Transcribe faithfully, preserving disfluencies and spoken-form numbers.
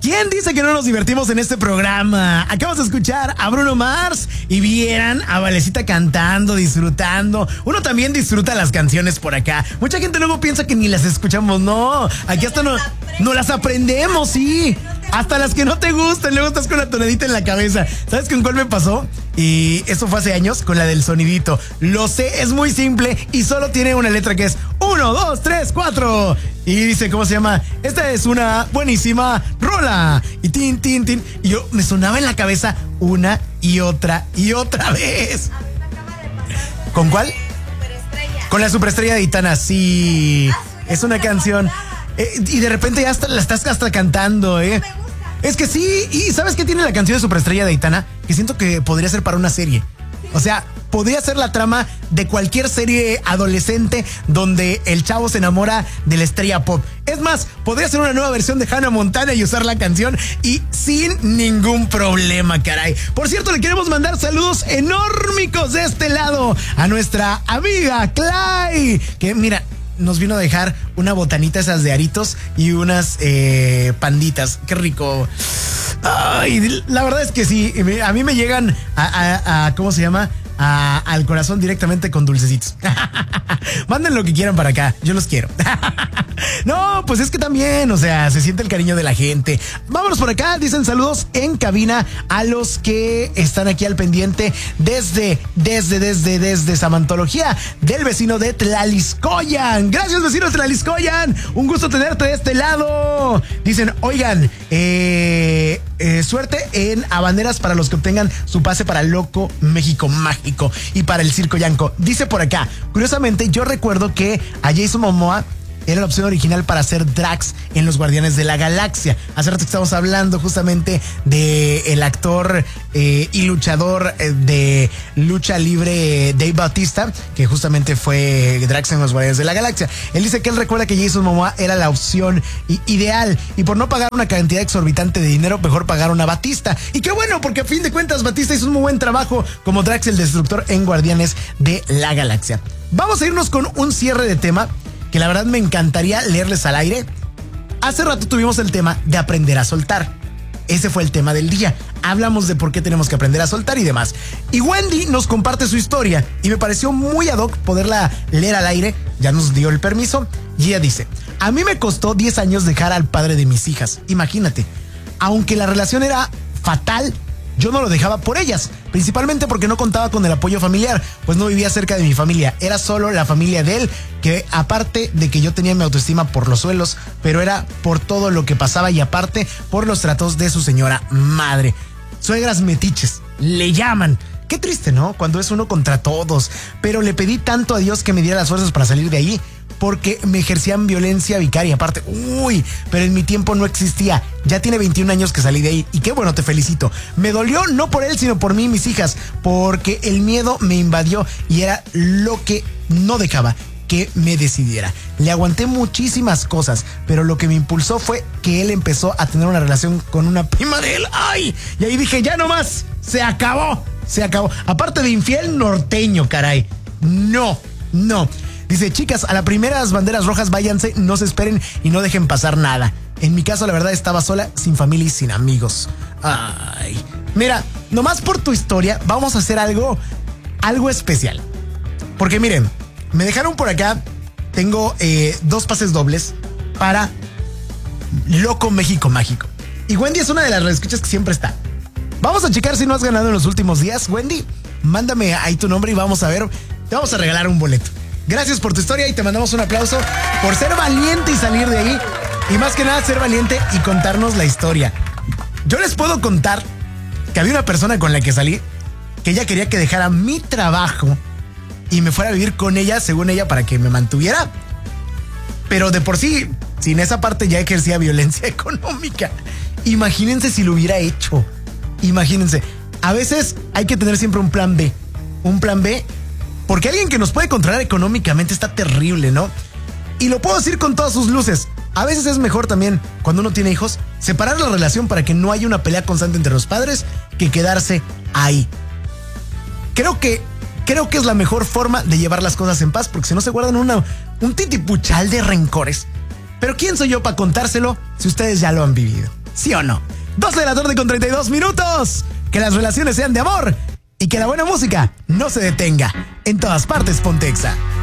¿Quién dice que no nos divertimos en este programa? Acabas de escuchar a Bruno Mars y vieran a Valecita cantando, disfrutando. Uno también disfruta las canciones por acá. Mucha gente luego piensa que ni las escuchamos. No, aquí hasta no, no las aprendemos, sí. Hasta las que no te gustan, luego estás con la tonadita en la cabeza. ¿Sabes con cuál me pasó? Y eso fue hace años, con la del sonidito. Lo sé, es muy simple y solo tiene una letra que es uno, dos, tres, cuatro. Y dice, ¿cómo se llama? Esta es una buenísima rola. Y tin, tin, tin. Y yo me sonaba en la cabeza una y otra y otra vez. A mí me acaba de pasar. ¿Con cuál? Superestrella. Con la Superestrella de Aitana, sí. Es una canción. Eh, y de repente ya hasta, la estás hasta cantando, ¿eh? Es que sí, y ¿sabes qué tiene la canción de Superestrella de Aitana? Que siento que podría ser para una serie. O sea, podría ser la trama de cualquier serie adolescente donde el chavo se enamora de la estrella pop. Es más, podría ser una nueva versión de Hannah Montana y usar la canción y sin ningún problema, caray. Por cierto, le queremos mandar saludos enormicos de este lado a nuestra amiga Clay, que mira, nos vino a dejar una botanita esas de aritos y unas eh, panditas. Qué rico. Ay, la verdad es que sí, a mí me llegan a, a, a ¿cómo se llama? A, al corazón directamente con dulcecitos. Manden lo que quieran para acá, yo los quiero. No, pues es que también, o sea, se siente el cariño de la gente. Vámonos por acá, dicen saludos en cabina a los que están aquí al pendiente desde, desde, desde, desde Samantología del vecino de Tlaliscoyan. Gracias, vecino de Tlaliscoyan, un gusto tenerte de este lado. Dicen, oigan, eh, eh, suerte en habaneras para los que obtengan su pase para Loco México Mágico y para el Circo Yanco. Dice por acá, curiosamente yo recuerdo que a Jason Momoa era la opción original para hacer Drax en Los Guardianes de la Galaxia. Hace rato que estamos hablando justamente de el actor eh, y luchador eh, de lucha libre Dave Bautista, que justamente fue Drax en Los Guardianes de la Galaxia. Él dice que él recuerda que Jason Momoa era la opción ideal y por no pagar una cantidad exorbitante de dinero, mejor pagar a Batista. Y qué bueno, porque a fin de cuentas Batista hizo un muy buen trabajo como Drax el Destructor en Guardianes de la Galaxia. Vamos a irnos con un cierre de tema que la verdad me encantaría leerles al aire. Hace rato tuvimos el tema de aprender a soltar. Ese fue el tema del día. Hablamos de por qué tenemos que aprender a soltar y demás. Y Wendy nos comparte su historia y me pareció muy ad hoc poderla leer al aire. Ya nos dio el permiso y ella dice, a mí me costó diez años dejar al padre de mis hijas. Imagínate, aunque la relación era fatal, yo no lo dejaba por ellas, principalmente porque no contaba con el apoyo familiar, pues no vivía cerca de mi familia, era solo la familia de él, que aparte de que yo tenía mi autoestima por los suelos, pero era por todo lo que pasaba y aparte por los tratos de su señora madre. Suegras metiches, le llaman. Qué triste, ¿no? Cuando es uno contra todos, pero le pedí tanto a Dios que me diera las fuerzas para salir de ahí, porque me ejercían violencia vicaria. Aparte, uy, pero en mi tiempo no existía. Ya tiene veintiún años que salí de ahí y qué bueno, te felicito. Me dolió no por él, sino por mí y mis hijas, porque el miedo me invadió y era lo que no dejaba que me decidiera. Le aguanté muchísimas cosas, pero lo que me impulsó fue que él empezó a tener una relación con una prima de él. ¡Ay! Y ahí dije, ya no más, se acabó, se acabó. Aparte de infiel norteño, caray. No, no. Dice, chicas, a las primeras banderas rojas váyanse, no se esperen y no dejen pasar nada. En mi caso, la verdad, estaba sola, sin familia y sin amigos. Ay. Mira, nomás por tu historia, vamos a hacer algo, algo especial. Porque miren, me dejaron por acá, tengo eh, dos pases dobles para Loco México Mágico. Y Wendy es una de las escuchas que siempre está. Vamos a checar si no has ganado en los últimos días. Wendy, mándame ahí tu nombre y vamos a ver, te vamos a regalar un boleto. Gracias por tu historia y te mandamos un aplauso por ser valiente y salir de ahí. Y más que nada ser valiente y contarnos la historia. Yo les puedo contar que había una persona con la que salí que ella quería que dejara mi trabajo y me fuera a vivir con ella, según ella, para que me mantuviera. Pero de por sí, sin esa parte ya ejercía violencia económica. Imagínense si lo hubiera hecho. Imagínense. A veces hay que tener siempre un plan B. Un plan B. Porque alguien que nos puede controlar económicamente está terrible, ¿no? Y lo puedo decir con todas sus luces. A veces es mejor también, cuando uno tiene hijos, separar la relación para que no haya una pelea constante entre los padres que quedarse ahí. Creo que, creo que es la mejor forma de llevar las cosas en paz, porque si no se guardan una, un titipuchal de rencores. Pero ¿quién soy yo para contárselo si ustedes ya lo han vivido? ¿Sí o no? doce de la tarde con treinta y dos minutos. Que las relaciones sean de amor y que la buena música no se detenga. En todas partes, Pontexa.